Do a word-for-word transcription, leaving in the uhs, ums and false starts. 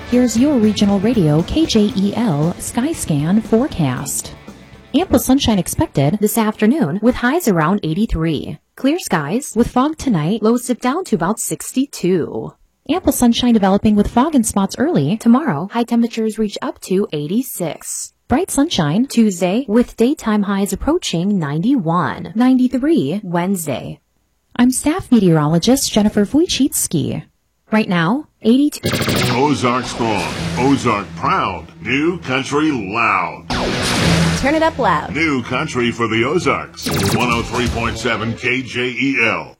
Here's your regional radio K J E L Skyscan forecast. Ample sunshine expected this afternoon with highs around eighty-three. Clear skies with fog tonight, lows dip down to about sixty-two. Ample sunshine developing with fog in spots early. Tomorrow, high temperatures reach up to eighty-six. Bright sunshine Tuesday with daytime highs approaching ninety-one. ninety-three Wednesday. I'm staff meteorologist Jennifer Wojcicki. Right now, eighty-two. Ozark strong, Ozark proud, New Country loud. Turn it up loud. New Country for the Ozarks. one oh three point seven K J E L.